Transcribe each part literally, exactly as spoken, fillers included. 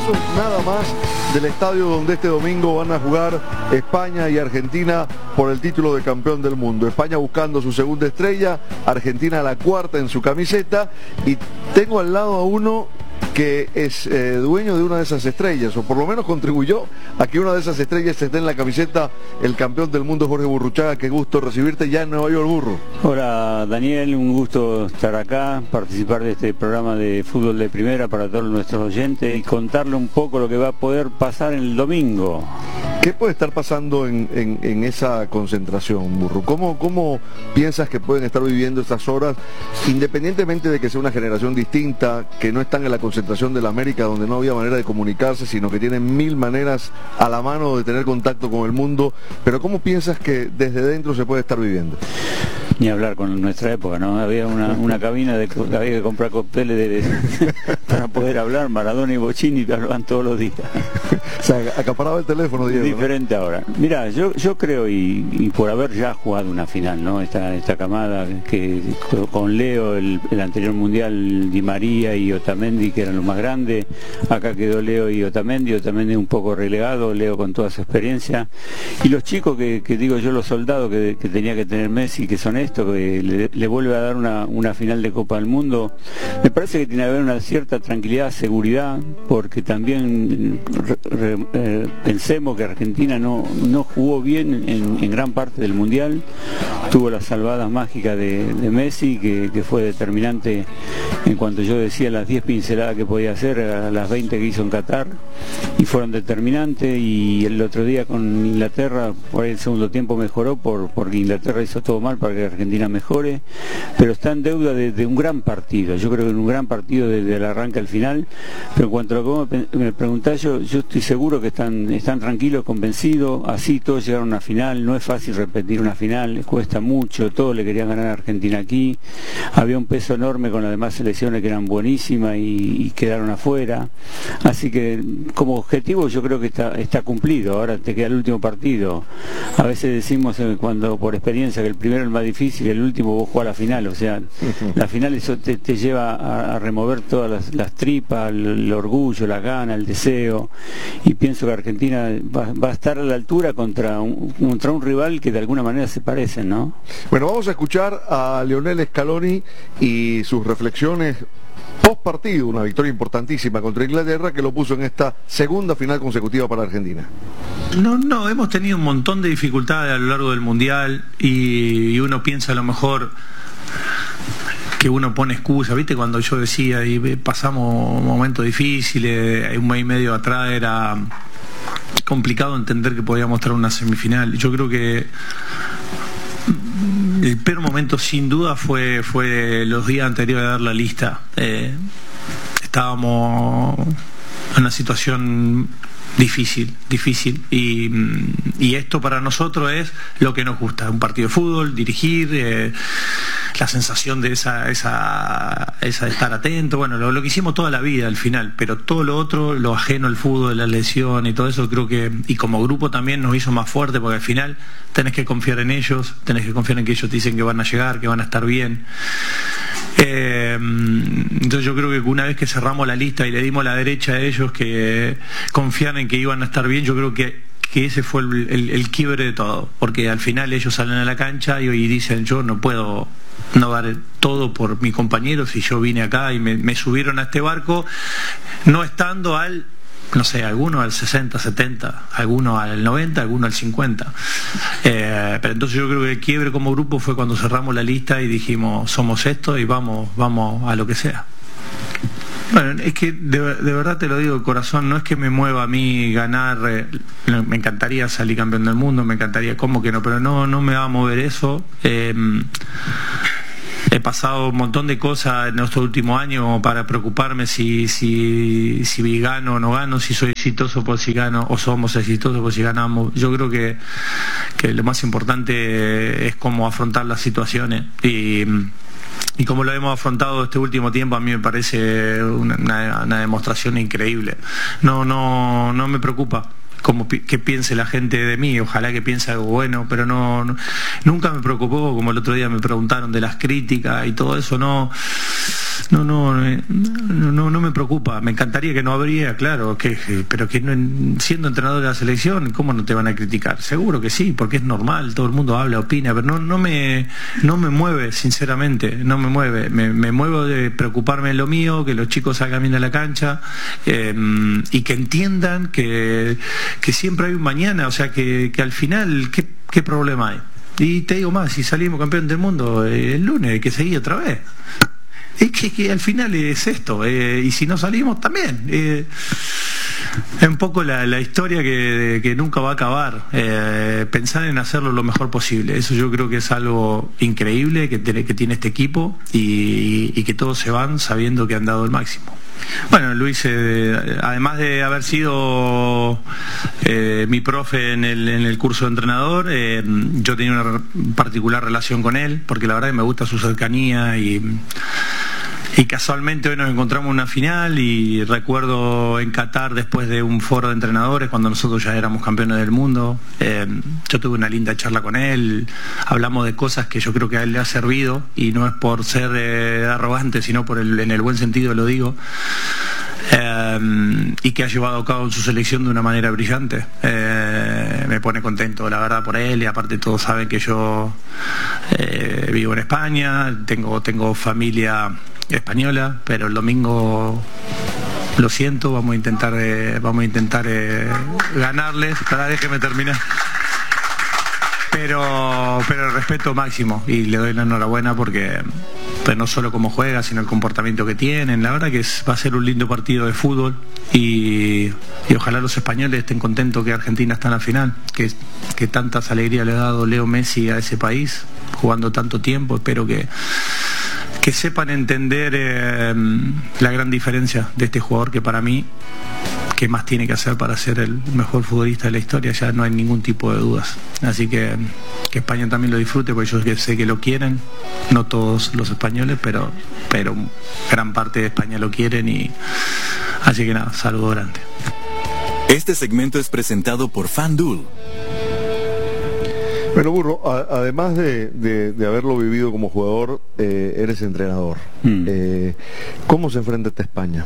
pasos nada más del estadio donde este domingo van a jugar España y Argentina por el título de campeón del mundo. España buscando su segunda estrella, Argentina la cuarta en su camiseta, y tengo al lado a uno que es eh, dueño de una de esas estrellas, o por lo menos contribuyó a que una de esas estrellas esté en la camiseta, el campeón del mundo Jorge Burruchaga. Qué gusto recibirte ya en Nueva York, Burro. Hola Daniel, un gusto estar acá, participar de este programa de fútbol de primera para todos nuestros oyentes y contarle un poco lo que va a poder pasar el domingo. ¿Qué puede estar pasando en, en, en esa concentración, Burro? ¿Cómo, ¿Cómo piensas que pueden estar viviendo estas horas, independientemente de que sea una generación distinta, que no están en la concentración de la América, donde no había manera de comunicarse, sino que tienen mil maneras a la mano de tener contacto con el mundo? Pero ¿cómo piensas que desde dentro se puede estar viviendo? Ni hablar con nuestra época, ¿no? Había una, una cabina de que había que comprar cócteles de, de, para poder hablar. Maradona y Bocini hablaban todos los días. O sea, acaparaba el teléfono, Diego, diferente, ¿no? Ahora. Mira, yo yo creo, y, y por haber ya jugado una final, ¿no? Esta, esta camada que con Leo, el, el anterior mundial, Di María y Otamendi, que eran los más grandes. Acá quedó Leo y Otamendi, Otamendi un poco relegado, Leo con toda su experiencia. Y los chicos que, que digo yo, los soldados que, que tenía que tener Messi, que son estos, que le, le vuelve a dar una, una final de Copa del Mundo, me parece que tiene que haber una cierta tranquilidad, seguridad, porque también re, re, eh, pensemos que Argentina no, no jugó bien en, en gran parte del Mundial, tuvo las salvadas mágicas de, de Messi, que, que fue determinante en cuanto yo decía las diez pinceladas que podía hacer, a las veinte que hizo en Qatar, y fueron determinantes. Y el otro día con Inglaterra, por ahí el segundo tiempo mejoró, por, porque Inglaterra hizo todo mal para que Argentina mejore, pero está en deuda de, de un gran partido. Yo creo que en un gran partido desde el arranque al final. Pero en cuanto a cómo me preguntás, yo, yo estoy seguro que están, están tranquilos, convencidos. Así todos llegaron a una final. No es fácil repetir una final, les cuesta mucho. Todos le querían ganar a Argentina aquí. Había un peso enorme con las demás selecciones que eran buenísimas y, y quedaron afuera. Así que como objetivo yo creo que está, está cumplido. Ahora te queda el último partido. A veces decimos cuando por experiencia que el primero es el más difícil y el último vos jugás la final. O sea, la final eso te, te lleva a, a remover todas las, las tripas, el, el orgullo, la gana, el deseo. Y pienso que Argentina va, va a estar a la altura contra un, contra un rival que de alguna manera se parecen, ¿no? Bueno, vamos a escuchar a Lionel Scaloni y sus reflexiones post partido, una victoria importantísima contra Inglaterra que lo puso en esta segunda final consecutiva para Argentina. No, no, hemos tenido un montón de dificultades a lo largo del Mundial y, y uno piensa a lo mejor que uno pone excusa, ¿viste? Cuando yo decía y pasamos momentos difíciles, un mes y medio atrás era complicado entender que podíamos traer una semifinal. Yo creo que el peor momento sin duda fue fue los días anteriores a dar la lista. Eh, estábamos en una situación difícil, difícil y, y esto para nosotros es lo que nos gusta, un partido de fútbol, dirigir, eh, la sensación de esa, esa, esa de estar atento, bueno, lo, lo que hicimos toda la vida al final, pero todo lo otro, lo ajeno al fútbol, la lesión y todo eso, creo que, y como grupo también nos hizo más fuerte, porque al final tenés que confiar en ellos, tenés que confiar en que ellos te dicen que van a llegar, que van a estar bien. Eh, entonces yo creo que una vez que cerramos la lista y le dimos la derecha a ellos que confían en que iban a estar bien, yo creo que, que ese fue el, el, el quiebre de todo, porque al final ellos salen a la cancha y, y dicen yo no puedo no dar todo por mi compañero si yo vine acá y me, me subieron a este barco no estando al, no sé, algunos al sesenta, setenta, algunos al noventa, algunos al cincuenta. Eh, pero entonces yo creo que el quiebre como grupo fue cuando cerramos la lista y dijimos somos esto y vamos, vamos a lo que sea. Bueno, es que de, de verdad te lo digo de corazón, no es que me mueva a mí ganar, eh, me encantaría salir campeón del mundo, me encantaría, ¿cómo que no? Pero no, no me va a mover eso. Eh, he pasado un montón de cosas en estos últimos años para preocuparme si, si, si gano o no gano, si soy exitoso por si gano o somos exitosos por si ganamos. Yo creo que, que lo más importante es cómo afrontar las situaciones y... Y como lo hemos afrontado este último tiempo, a mí me parece una, una, una demostración increíble. No, no, no me preocupa como que piense la gente de mí, ojalá que piense algo bueno, pero no, no nunca me preocupó, como el otro día me preguntaron de las críticas y todo eso, no no, no, no, no, no me preocupa. Me encantaría que no habría, claro, que, pero que no, siendo entrenador de la selección, ¿cómo no te van a criticar? Seguro que sí, porque es normal, todo el mundo habla, opina, pero no, no me, no me mueve, sinceramente, no me mueve. Me, me muevo de preocuparme en lo mío, que los chicos salgan bien a la cancha eh, y que entiendan que, que siempre hay un mañana, o sea, que, que al final, ¿qué, qué problema hay? Y te digo más, si salimos campeón del mundo eh, el lunes, hay que seguir otra vez. Es que, que al final es esto, eh, y si no salimos también. Eh, es un poco la, la historia que, que nunca va a acabar. Eh, pensar en hacerlo lo mejor posible. Eso yo creo que es algo increíble que tiene, que tiene este equipo y, y que todos se van sabiendo que han dado el máximo. Bueno, Luis, eh, además de haber sido eh, mi profe en el, en el curso de entrenador, eh, yo tenía una particular relación con él, porque la verdad que me gusta su cercanía y, y casualmente hoy nos encontramos en una final y recuerdo en Qatar después de un foro de entrenadores cuando nosotros ya éramos campeones del mundo, eh, yo tuve una linda charla con él, hablamos de cosas que yo creo que a él le ha servido y no es por ser eh, arrogante sino por el, en el buen sentido lo digo. Eh, y que ha llevado a cabo en su selección de una manera brillante. Eh, me pone contento la verdad por él y aparte todos saben que yo eh, vivo en España, tengo, tengo familia española, pero el domingo lo siento, vamos a intentar eh, vamos a intentar eh, ganarles. Para déjeme terminar. Pero, pero el respeto máximo y le doy la enhorabuena porque pues no solo cómo juega, sino el comportamiento que tienen. La verdad que es, va a ser un lindo partido de fútbol y, y ojalá los españoles estén contentos que Argentina está en la final, que, que tantas alegrías le ha dado Leo Messi a ese país, jugando tanto tiempo. Espero que, que sepan entender eh, la gran diferencia de este jugador que para mí, qué más tiene que hacer para ser el mejor futbolista de la historia, ya no hay ningún tipo de dudas. Así que que España también lo disfrute, porque yo sé que lo quieren, no todos los españoles, pero, pero gran parte de España lo quieren y así que nada, saludo grande. Este segmento es presentado por FanDuel. Bueno, Burro, a, además de, de, de haberlo vivido como jugador, eh, eres entrenador. Mm. Eh, ¿Cómo se enfrenta esta España?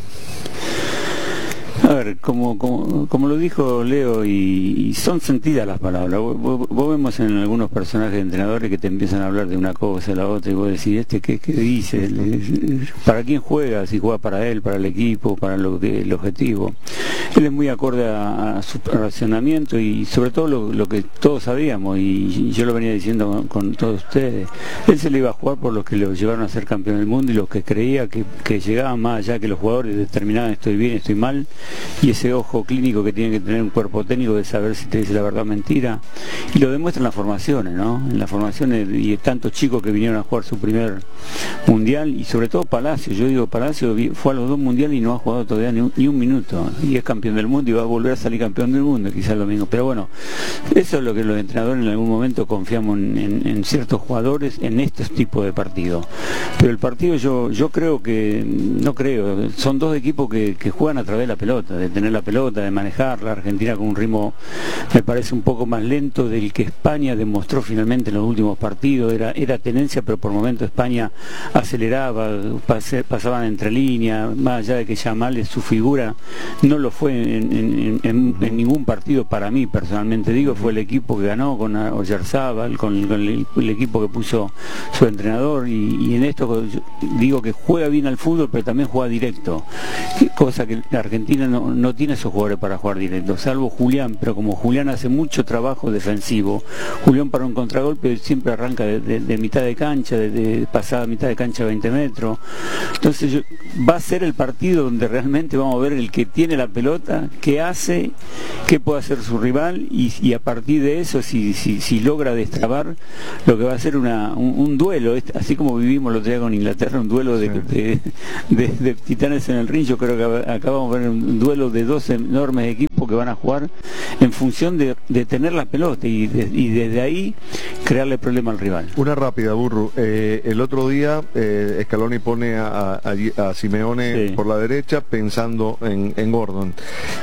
A ver, como, como, como lo dijo Leo, y, y son sentidas las palabras. Vos, vos, vos vemos en algunos personajes de entrenadores que te empiezan a hablar de una cosa, la otra, y vos decís, ¿este qué, qué dice? ¿Para quién juega? Si juega para él, para el equipo, para lo que, el objetivo. Él es muy acorde a, a su racionamiento y sobre todo lo, lo que todos sabíamos, y, y yo lo venía diciendo con, con todos ustedes. Él se le iba a jugar por los que lo llevaron a ser campeón del mundo y los que creía que, que llegaban más allá, que los jugadores determinaban estoy bien, estoy mal, y ese ojo clínico que tiene que tener un cuerpo técnico de saber si te dice la verdad o mentira, y lo demuestra en las formaciones, ¿no? En las formaciones y tantos chicos que vinieron a jugar su primer mundial, y sobre todo Palacio. Yo digo, Palacio fue a los dos mundiales y no ha jugado todavía ni un, ni un minuto, y es campeón del mundo y va a volver a salir campeón del mundo quizás el domingo. Pero bueno, eso es lo que los entrenadores en algún momento confiamos en, en, en ciertos jugadores en estos tipos de partidos. Pero el partido yo yo creo que, no creo, son dos equipos que, que juegan a través de la pelota, de tener la pelota, de manejarla. Argentina con un ritmo me parece un poco más lento del que España demostró finalmente en los últimos partidos. Era, era tenencia, pero por momentos España aceleraba, pase, pasaban entre líneas, más allá de que Yamal, su figura, no lo fue en, en, en, en ningún partido para mí, personalmente digo. Fue el equipo que ganó con Oyarzábal, con, con el, el equipo que puso su entrenador, y, y en esto digo que juega bien al fútbol, pero también juega directo, cosa que la Argentina no, no tiene esos jugadores para jugar directo, salvo Julián, pero como Julián hace mucho trabajo defensivo, Julián para un contragolpe siempre arranca de, de, de mitad de cancha, de, de pasada mitad de cancha a veinte metros. Entonces yo, va a ser el partido donde realmente vamos a ver el que tiene la pelota, qué hace, qué puede hacer su rival, y, y a partir de eso, si, si, si logra destrabar, lo que va a ser una, un, un duelo, así como vivimos el otro día con Inglaterra, un duelo de, sí. de, de, de titanes en el ring. Yo creo que acá vamos a ver un duelo de dos enormes equipos que van a jugar en función de, de tener la pelota y, de, y desde ahí crearle problema al rival. Una rápida, Burro. Eh, el otro día eh, Scaloni pone a, a, a Simeone sí. por la derecha pensando en, en Gordon.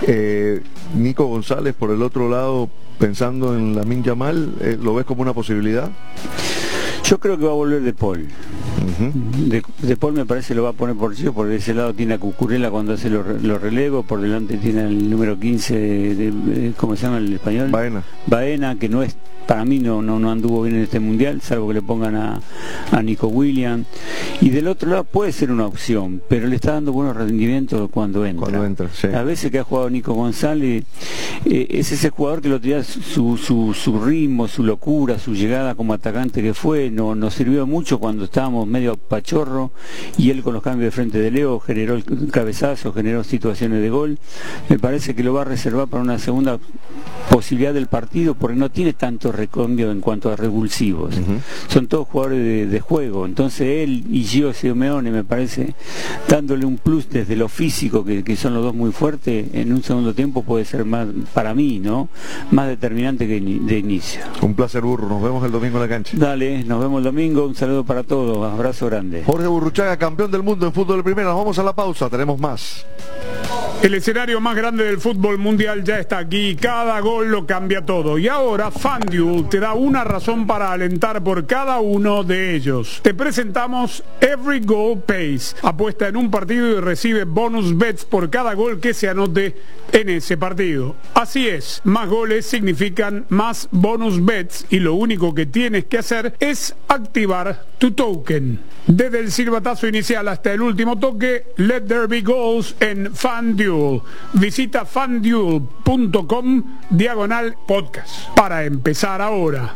Eh, Nico González por el otro lado pensando en Lamine Yamal, eh, ¿lo ves como una posibilidad? Yo creo que va a volver De Paul. Uh-huh. de, de Paul me parece lo va a poner por sí, por ese lado tiene a Cucurella cuando hace los lo relevos, por delante tiene el número quince, de, de, ¿cómo se llama el español? Baena. Baena, que no es, para mí no, no, no anduvo bien en este mundial, salvo que le pongan a, a Nico Williams. Y del otro lado puede ser una opción, pero le está dando buenos rendimientos cuando entra. Cuando entra, sí. A veces que ha jugado Nico González, eh, es ese jugador que lo tenía su, su, su ritmo, su locura, su llegada como atacante que fue, no, nos sirvió mucho cuando estábamos medio pachorro, y él con los cambios de frente de Leo generó el cabezazo, generó situaciones de gol. Me parece que lo va a reservar para una segunda posibilidad del partido, porque no tiene tanto recambio en cuanto a revulsivos. Uh-huh. Son todos jugadores de, de juego, entonces él y Gio Simeone me parece dándole un plus desde lo físico, que, que son los dos muy fuertes, en un segundo tiempo puede ser más, para mí, ¿no? Más determinante que de inicio. Un placer, Burro, nos vemos el domingo en la cancha. Dale, nos vemos el domingo, un saludo para todos, abrazo grande. Jorge Burruchaga, campeón del mundo en fútbol de primera, nos vamos a la pausa, tenemos más. El escenario más grande del fútbol mundial ya está aquí, cada gol lo cambia todo. Y ahora FanDuel te da una razón para alentar por cada uno de ellos. Te presentamos Every Goal Pays. Apuesta en un partido y recibe bonus bets por cada gol que se anote en ese partido. Así es, más goles significan más bonus bets y lo único que tienes que hacer es activar tu token. Desde el silbatazo inicial hasta el último toque, let there be goals en FanDuel. Visita fanduel punto com diagonal podcast para empezar ahora.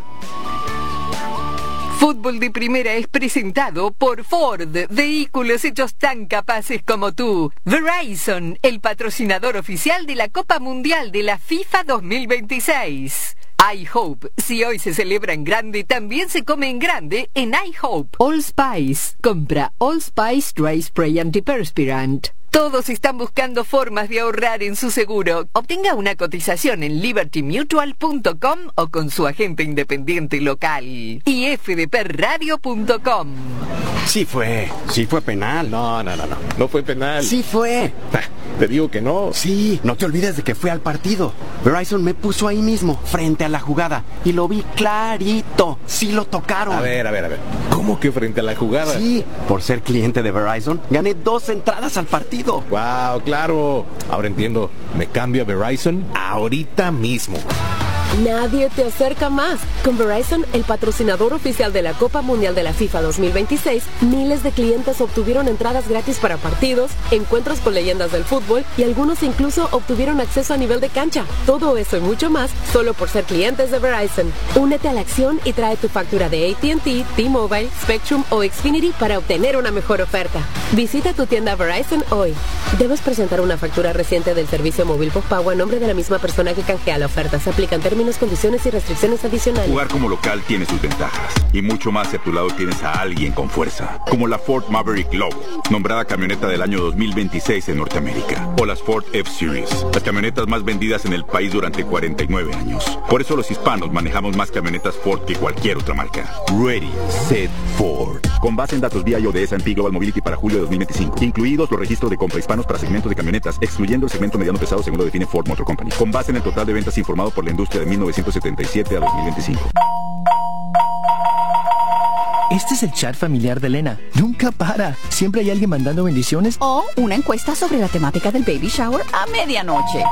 Fútbol de Primera es presentado por Ford, vehículos hechos tan capaces como tú. Verizon, el patrocinador oficial de la Copa Mundial de la FIFA dos mil veintiséis. iHope, si hoy se celebra en grande, también se come en grande en iHope. Allspice, compra Allspice Dry Spray Antiperspirant. Todos están buscando formas de ahorrar en su seguro. Obtenga una cotización en liberty mutual punto com o con su agente independiente local. y f d p radio punto com. Sí fue, sí fue penal. No, no, no, no, no fue penal. Sí fue. Te digo que no. Sí, no te olvides de que fui al partido. Verizon me puso ahí mismo, frente a la jugada, y lo vi clarito. Sí lo tocaron. A ver, a ver, a ver. ¿Cómo que frente a la jugada? Sí, por ser cliente de Verizon, gané dos entradas al partido. Wow, claro. Ahora entiendo. Me cambio a Verizon ahorita mismo. Nadie te acerca más. Con Verizon, el patrocinador oficial de la Copa Mundial de la FIFA dos mil veintiséis, miles de clientes obtuvieron entradas gratis para partidos, encuentros con leyendas del fútbol y algunos incluso obtuvieron acceso a nivel de cancha. Todo eso y mucho más solo por ser clientes de Verizon. Únete a la acción y trae tu factura de A T and T, T-Mobile, Spectrum o Xfinity para obtener una mejor oferta. Visita tu tienda Verizon hoy. Debes presentar una factura reciente del servicio móvil postpago a nombre de la misma persona que canjea la oferta. Se aplican términos, condiciones y restricciones adicionales. Jugar como local tiene sus ventajas y mucho más si a tu lado tienes a alguien con fuerza, como la Ford Maverick Low, nombrada camioneta del año dos mil veintiséis en Norteamérica, o las Ford F-Series, las camionetas más vendidas en el país durante cuarenta y nueve años. Por eso los hispanos manejamos más camionetas Ford que cualquier otra marca. Ready, set, Ford. Con base en datos V I O de S and P Global Mobility para julio de dos mil veinticinco, incluidos los registros de compra hispanos para segmentos de camionetas, excluyendo el segmento mediano pesado según lo define Ford Motor Company, con base en el total de ventas informado por la industria de mil novecientos setenta y siete a dos mil veinticinco. Este es el chat familiar de Elena. Nunca para. Siempre hay alguien mandando bendiciones. O una encuesta sobre la temática del baby shower a medianoche.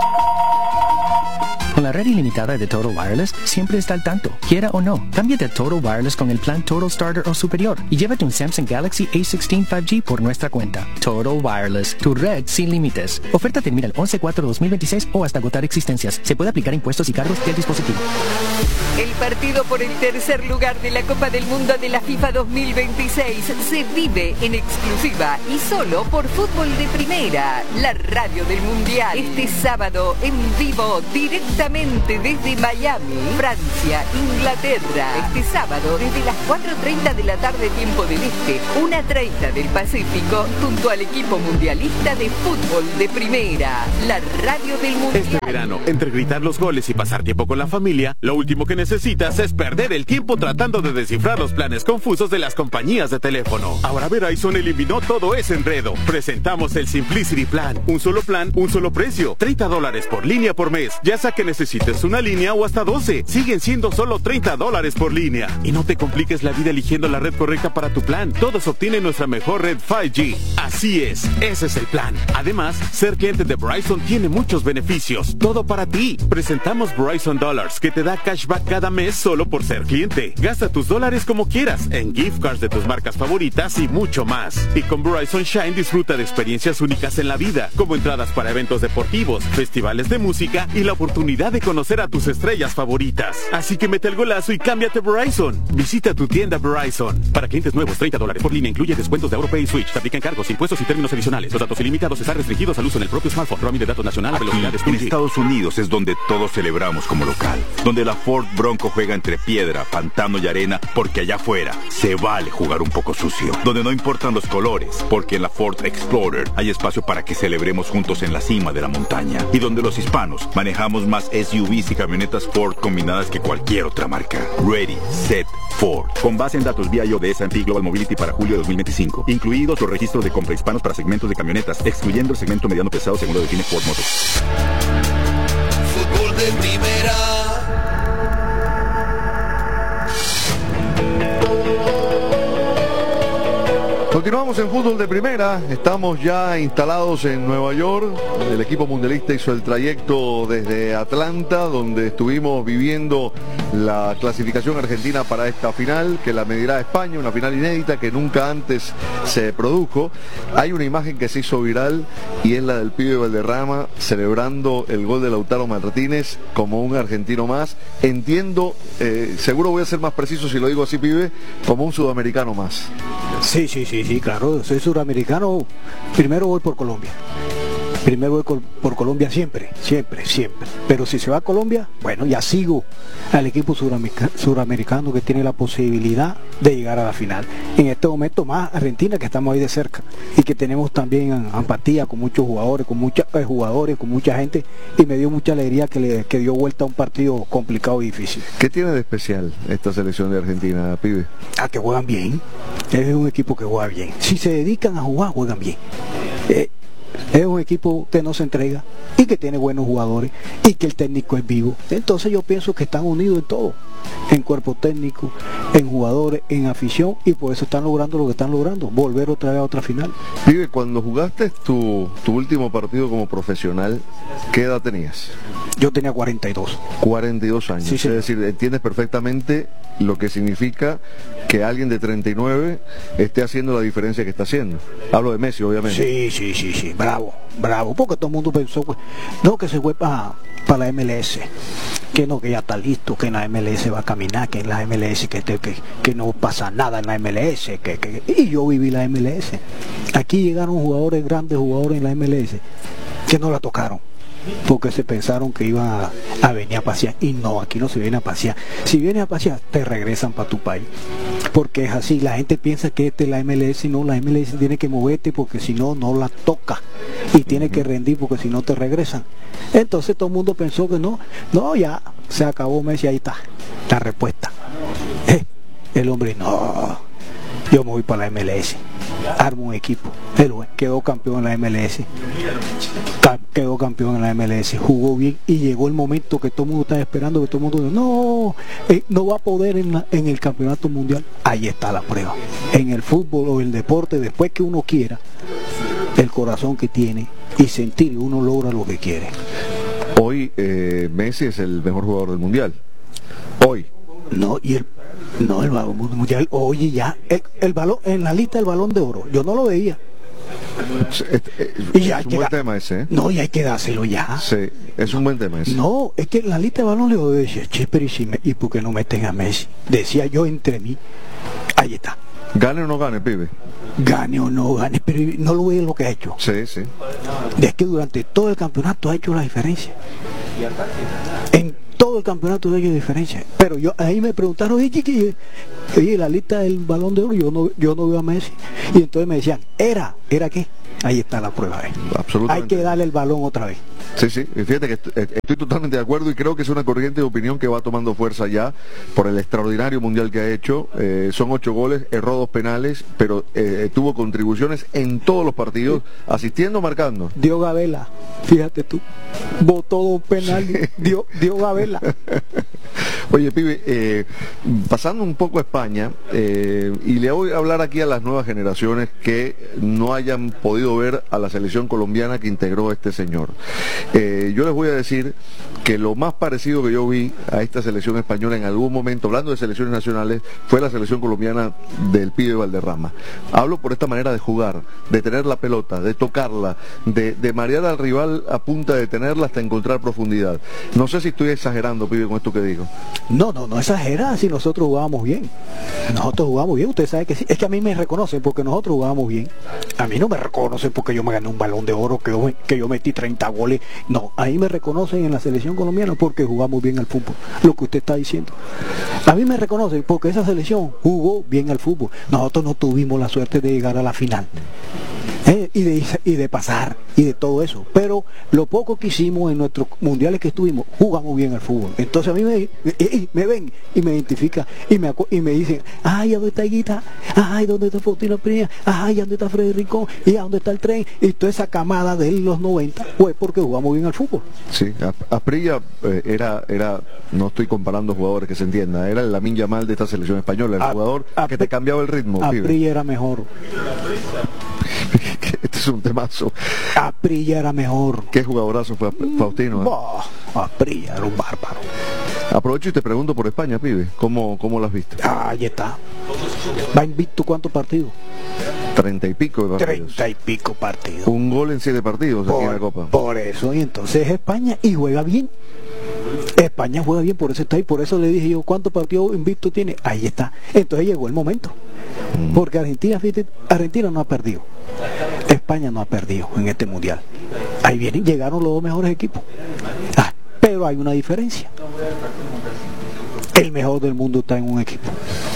Con la red ilimitada de Total Wireless, siempre está al tanto, quiera o no. Cámbiate a Total Wireless con el plan Total Starter o superior y llévate un Samsung Galaxy A dieciséis cinco G por nuestra cuenta. Total Wireless, tu red sin límites. Oferta termina el once cuatro dos mil veintiséis o hasta agotar existencias. Se puede aplicar impuestos y cargos del dispositivo. El partido por el tercer lugar de la Copa del Mundo de la FIFA dos mil veintiséis se vive en exclusiva y solo por Fútbol de Primera, la radio del Mundial. Este sábado en vivo, directamente desde Miami, Francia, Inglaterra. Este sábado desde las cuatro treinta de la tarde tiempo del Este, una treinta del Pacífico, junto al equipo mundialista de Fútbol de Primera, la radio del Mundial. Este verano, entre gritar los goles y pasar tiempo con la familia, lo último que necesitas es perder el tiempo tratando de descifrar los planes confusos de las compañías de teléfono. Ahora Verizon eliminó todo ese enredo. Presentamos el Simplicity Plan. Un solo plan, un solo precio. treinta dólares por línea por mes. Ya sea que necesites una línea o hasta doce. Siguen siendo solo treinta dólares por línea. Y no te compliques la vida eligiendo la red correcta para tu plan. Todos obtienen nuestra mejor red cinco G. Así es, ese es el plan. Además, ser cliente de Verizon tiene muchos beneficios. Todo para ti. Presentamos Verizon Dollars, que te da cashback cada mes solo por ser cliente. Gasta tus dólares como quieras, en gift cards de tus marcas favoritas y mucho más. Y con Verizon Shine disfruta de experiencias únicas en la vida, como entradas para eventos deportivos, festivales de música y la oportunidad de conocer a tus estrellas favoritas. Así que mete el golazo y cámbiate a Verizon. Visita tu tienda Verizon. Para clientes nuevos, treinta dólares por línea, incluye descuentos de AuroPay y Switch. Te aplican cargos, impuestos y términos adicionales. Los datos ilimitados están restringidos al uso en el propio smartphone. Roaming de datos nacional a velocidades En Estados Unidos es donde todos celebramos como local. Donde la Ford Bronco juega entre piedra, pantano y arena, porque allá afuera se vale jugar un poco sucio. Donde no importan los colores, porque en la Ford Explorer hay espacio para que celebremos juntos en la cima de la montaña. Y donde los hispanos manejamos más S U Vs y camionetas Ford combinadas que cualquier otra marca. Ready, set, Ford. Con base en datos V I O de S and P Global Mobility para julio de dos mil veinticinco. Incluidos los registros de compra hispanos para segmentos de camionetas, excluyendo el segmento mediano pesado según lo define Ford Motors. Fútbol de primera. Continuamos en fútbol de primera, estamos ya instalados en Nueva York. El equipo mundialista hizo el trayecto desde Atlanta, donde estuvimos viviendo la clasificación argentina para esta final, que la medirá España, una final inédita que nunca antes se produjo. Hay una imagen que se hizo viral y es la del pibe Valderrama celebrando el gol de Lautaro Martínez como un argentino más. Entiendo, eh, seguro voy a ser más preciso si lo digo así, pibe, como un sudamericano más. Sí, sí, sí, sí, claro, soy suramericano, primero voy por Colombia. Primero voy col por Colombia siempre, siempre, siempre. Pero si se va a Colombia, bueno, ya sigo al equipo suramerica suramericano que tiene la posibilidad de llegar a la final. En este momento más Argentina, que estamos ahí de cerca y que tenemos también empatía con muchos jugadores, con muchos eh, jugadores, con mucha gente, y me dio mucha alegría que, le, que dio vuelta a un partido complicado y difícil. ¿Qué tiene de especial esta selección de Argentina, pibe? Ah, que juegan bien. Es un equipo que juega bien. Si se dedican a jugar, juegan bien. Eh, Es un equipo que no se entrega y que tiene buenos jugadores y que el técnico es vivo. Entonces yo pienso que están unidos en todo, en cuerpo técnico, en jugadores, en afición, y por eso están logrando lo que están logrando, volver otra vez a otra final. Vive, cuando jugaste tu, tu último partido como profesional, ¿qué edad tenías? Yo tenía cuarenta y dos. cuarenta y dos años, sí, sí. Es decir, entiendes perfectamente lo que significa que alguien de treinta y nueve esté haciendo la diferencia que está haciendo. Hablo de Messi, obviamente. Sí, sí, sí, sí, bravo, bravo, porque todo el mundo pensó, pues, no, que se fue para pa la M L S, que no, que ya está listo, que en la M L S va a caminar, que en la M L S que, que, que no pasa nada en la M L S, que, que, y yo viví la M L S. Aquí llegaron jugadores, grandes jugadores en la M L S, que no la tocaron, porque se pensaron que iban a, a venir a pasear, y no, aquí no se viene a pasear. Si vienes a pasear, te regresan para tu país, porque es así. La gente piensa que esta es la M L S, y no, la M L S tiene que moverte porque si no, no la toca, y tiene que rendir porque si no te regresan. Entonces todo el mundo pensó que no, no, ya se acabó Messi, ahí está la respuesta. Eh, el hombre, no, yo me voy para la M L S, armo un equipo. Él quedó campeón en la M L S, quedó campeón en la M L S, jugó bien, y llegó el momento que todo el mundo estaba esperando, que todo el mundo dijo, no, eh, no va a poder en, la, en el campeonato mundial. Ahí está la prueba. En el fútbol o el deporte, después que uno quiera, el corazón que tiene y sentir, uno logra lo que quiere. Hoy eh, Messi es el mejor jugador del mundial. Hoy. No, y el no el balón mundial, oye, ya el, el balón en la lista del Balón de Oro, yo no lo veía. Es, es, y ya es un buen tema ese, ¿eh? No, y hay que dárselo ya. Sí, es un buen tema ese. No, es que en la lista de balón le voy a decir, che, pero y, si me, ¿y por qué no meten a Messi? Decía yo entre mí, ahí está. Gane o no gane, pibe. Gane o no gane, pero no lo ve lo que ha hecho. Sí, sí. Es que durante todo el campeonato ha hecho la diferencia. En todo el campeonato ha hecho la diferencia. Pero yo ahí me preguntaron, oye, oye, la lista del Balón de Oro, yo no, yo no veo a Messi. Y entonces me decían, ¿era? ¿Era qué? ahí está la prueba. ¿eh? Absolutamente. Hay que darle el balón otra vez. Sí, sí, fíjate que estoy totalmente de acuerdo y creo que es una corriente de opinión que va tomando fuerza ya por el extraordinario mundial que ha hecho. Eh, son ocho goles, erró dos penales, pero eh, tuvo contribuciones en todos los partidos, asistiendo, marcando. Dio Gabela, fíjate tú, botó dos penales, dio, dio Gabela. Oye, pibe, eh, pasando un poco a España, eh, y le voy a hablar aquí a las nuevas generaciones que no hayan podido ver a la selección colombiana que integró este señor. Eh, yo les voy a decir que lo más parecido que yo vi a esta selección española en algún momento, hablando de selecciones nacionales, fue la selección colombiana del pibe Valderrama. Hablo por esta manera de jugar, de tener la pelota, de tocarla, de, de marear al rival a punta de tenerla hasta encontrar profundidad. No sé si estoy exagerando, pibe, con esto que digo. No, no, no exagera, si nosotros jugábamos bien. Nosotros jugábamos bien, usted sabe que sí. Es que a mí me reconocen porque nosotros jugábamos bien. A mí no me reconocen porque yo me gané un balón de oro, que yo, que yo metí treinta goles. No, ahí me reconocen en la selección colombiana porque jugamos bien al fútbol, lo que usted está diciendo. A mí me reconocen porque esa selección jugó bien al fútbol. Nosotros no tuvimos la suerte de llegar a la final. Eh, y, de, y de pasar y de todo eso, pero lo poco que hicimos en nuestros mundiales que estuvimos, jugamos bien al fútbol. Entonces a mí me, me, me ven y me identifican y me, y me dicen, ay, ¿dónde está Higuita? Ay, ¿dónde está Faustino Peña? Ay, ¿dónde está Freddy Rincón? ¿Y dónde está el tren? Y toda esa camada de los noventa, pues porque jugamos bien al fútbol. Sí, Asprilla eh, era, era, no estoy comparando jugadores, que se entienda, era el Lamine Yamal de esta selección española, el a, jugador a, que te cambiaba el ritmo. Asprilla era mejor. Este es un temazo. Asprilla era mejor. ¿Qué jugadorazo fue Faustino? ¿eh? Oh, Asprilla era un bárbaro. Aprovecho y te pregunto por España, pibe. ¿Cómo, cómo las viste? Ah, ahí está. ¿Va invicto cuántos partidos? Treinta y pico de partidos. Treinta y pico partidos. Un gol en siete partidos por, aquí en la Copa. Por eso, y entonces España, y juega bien. España juega bien, por eso está ahí. Por eso le dije yo, ¿cuántos partidos invicto tiene? Ahí está. Entonces llegó el momento. Mm. Porque Argentina, fíjate, Argentina no ha perdido. España no ha perdido en este mundial. Ahí vienen, llegaron los dos mejores equipos. Ah, pero hay una diferencia. El mejor del mundo está en un equipo.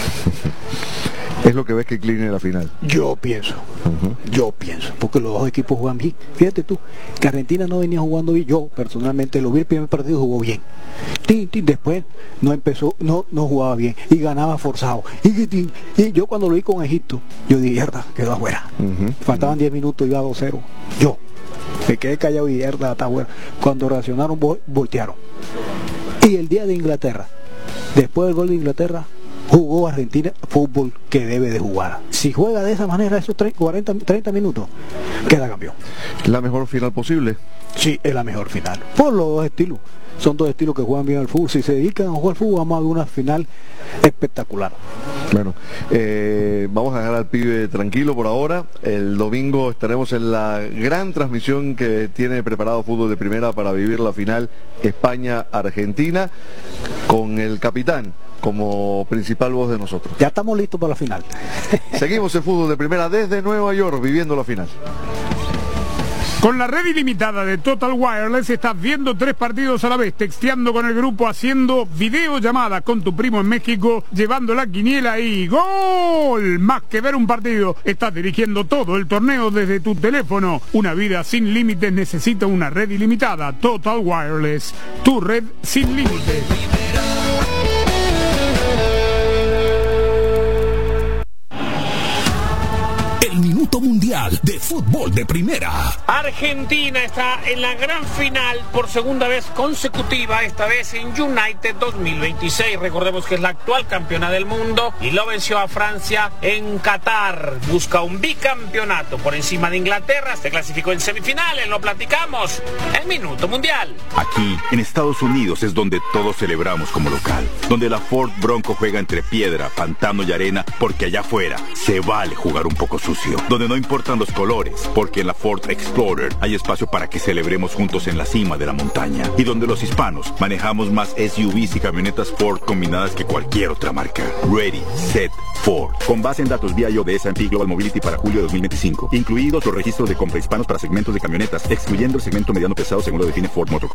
Es lo que ves que incline la final. Yo pienso, uh-huh. yo pienso, porque los dos equipos juegan bien. Fíjate tú, que Argentina no venía jugando bien. Yo personalmente lo vi el primer partido, jugó bien. Tin, tin, después no empezó, no, no jugaba bien y ganaba forzado. Y, tin, y yo cuando lo vi con Egipto, yo dije, mierda, quedó afuera. Uh-huh. Faltaban diez minutos, iba a dos cero. Yo me quedé callado y mierda, está afuera. Cuando reaccionaron, voltearon. Y el día de Inglaterra, después del gol de Inglaterra, jugó Argentina fútbol que debe de jugar. Si juega de esa manera esos cuarenta, treinta minutos, queda campeón. ¿La mejor final posible? Sí, es la mejor final. Por los dos estilos. Son dos estilos que juegan bien al fútbol. Si se dedican a jugar al fútbol, vamos a ver una final espectacular. Bueno, eh, vamos a dejar al pibe tranquilo por ahora. El domingo estaremos en la gran transmisión que tiene preparado Fútbol de Primera para vivir la final España-Argentina con el capitán como principal voz de nosotros. Ya estamos listos para la final. Seguimos el Fútbol de Primera desde Nueva York viviendo la final. Con la red ilimitada de Total Wireless estás viendo tres partidos a la vez, texteando con el grupo, haciendo videollamadas con tu primo en México, llevando la quiniela y ¡gol! Más que ver un partido, estás dirigiendo todo el torneo desde tu teléfono. Una vida sin límites necesita una red ilimitada. Total Wireless, tu red sin límites. Minuto Mundial de Fútbol de Primera. Argentina está en la gran final por segunda vez consecutiva, esta vez en United dos mil veintiséis. Recordemos que es la actual campeona del mundo y lo venció a Francia en Qatar. Busca un bicampeonato por encima de Inglaterra, se clasificó en semifinales, lo platicamos. El Minuto Mundial. Aquí, en Estados Unidos, es donde todos celebramos como local, donde la Ford Bronco juega entre piedra, pantano y arena, porque allá afuera se vale jugar un poco sucio. Donde no importan los colores, porque en la Ford Explorer hay espacio para que celebremos juntos en la cima de la montaña. Y donde los hispanos manejamos más S U Vs y camionetas Ford combinadas que cualquier otra marca. Ready, Set, Ford. Con base en datos V I O de S and P Global Mobility para julio de dos mil veinticinco. Incluidos los registros de compra hispanos para segmentos de camionetas, excluyendo el segmento mediano pesado según lo define Ford Motor.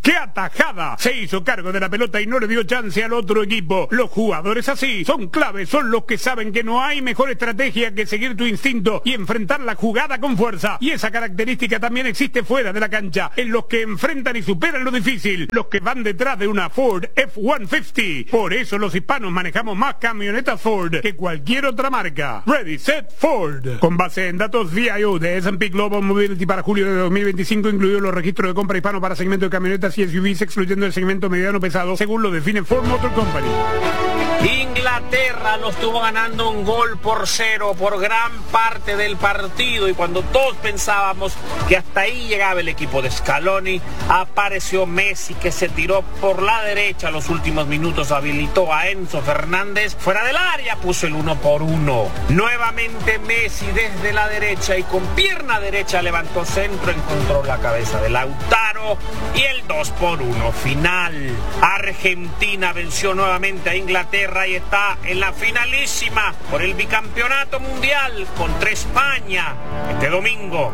¡Qué atajada! Se hizo cargo de la pelota y no le dio chance al otro equipo. Los jugadores así son claves, son los que saben que no hay mejor estrategia que seguir tu instinto y enfrentar la jugada con fuerza. Y esa característica también existe fuera de la cancha, en los que enfrentan y superan lo difícil, los que van detrás de una Ford F ciento cincuenta. Por eso los hispanos manejamos más camionetas Ford que cualquier otra marca. Ready, Set, Ford. Con base en datos V I O de S and P Global Mobility para julio de dos mil veinticinco, incluidos los registros de compra hispano para segmento de camionetas y S U Vs, excluyendo el segmento mediano pesado, según lo define Ford Motor Company. Inglaterra lo estuvo ganando un gol por cero por gran parte del partido, y cuando todos pensábamos que hasta ahí llegaba el equipo de Scaloni, apareció Messi, que se tiró por la derecha los últimos minutos, habilitó a Enzo Fernández fuera del área, puso el uno por uno. Nuevamente Messi desde la derecha y con pierna derecha levantó centro, encontró la cabeza de Lautaro y el dos por uno final. Argentina venció nuevamente a Inglaterra y está en la finalísima por el bicampeonato mundial contra España este domingo.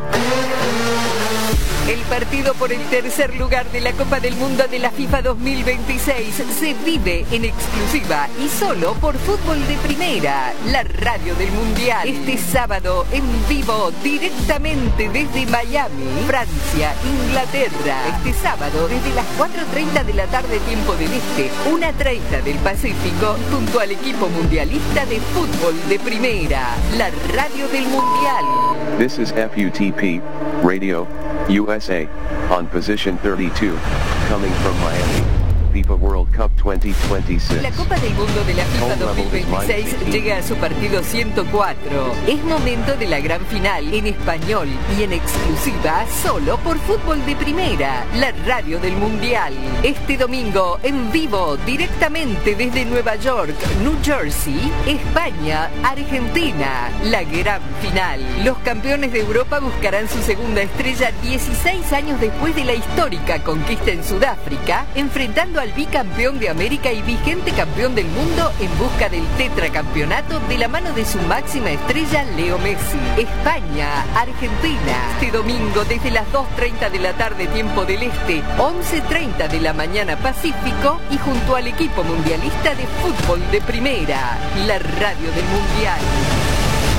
El partido por el tercer lugar de la Copa del Mundo de la FIFA dos mil veintiséis se vive en exclusiva y solo por Fútbol de Primera, la radio del Mundial. Este sábado en vivo directamente desde Miami, Francia, Inglaterra. Este sábado desde las cuatro treinta de la tarde tiempo del Este, una treinta del Pacífico, junto al equipo mundialista de Fútbol de Primera, la radio del Mundial. This is F U T P, Radio, U S A, on position thirty-two, coming from Miami. FIFA World Cup veinte veintiséis. La Copa del Mundo de la FIFA dos mil veintiséis llega a su partido ciento cuatro. Es momento de la gran final en español y en exclusiva solo por Fútbol de Primera, la radio del Mundial. Este domingo en vivo directamente desde Nueva York, New Jersey, España, Argentina, la gran final. Los campeones de Europa buscarán su segunda estrella dieciséis años después de la histórica conquista en Sudáfrica, enfrentando al bicampeón de América y vigente campeón del mundo en busca del tetracampeonato de la mano de su máxima estrella Leo Messi. España, Argentina, este domingo desde las dos treinta de la tarde tiempo del Este, once treinta de la mañana Pacífico, y junto al equipo mundialista de Fútbol de Primera, la radio del Mundial.